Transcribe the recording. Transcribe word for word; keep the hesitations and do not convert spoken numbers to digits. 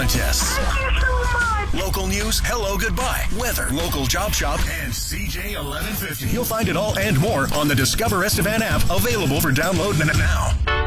contests. Thank you so much. Local news, hello, goodbye, weather, local job shop, and C J eleven fifty. You'll find it all and more on the Discover Estevan app, available for download now.